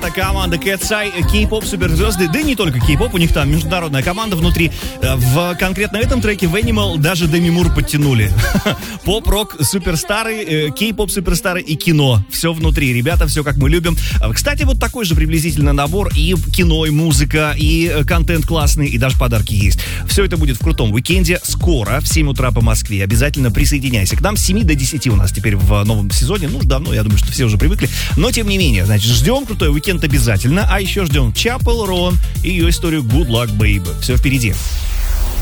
Это команда Cat's кей-поп суперзвезды, да и не только кей-поп, у них там международная команда внутри. В конкретно этом треке в Animal даже Деми Мур подтянули. Поп-рок суперстары, кей-поп суперстары и кино. Все внутри, ребята, все как мы любим. Кстати, вот такой же приблизительно набор. И кино, и музыка, и контент классный, и даже подарки есть. Все это будет в крутом уикенде скоро, в 7 утра по Москве. Обязательно присоединяйся к нам. С 7 до 10 у нас теперь в новом сезоне. Ну, давно, я думаю, что все уже привыкли. Но, тем не менее, значит, ждем крутой уикенд обязательно. А еще ждем Chapel Roan и ее историю Good Luck Babe. Все впереди.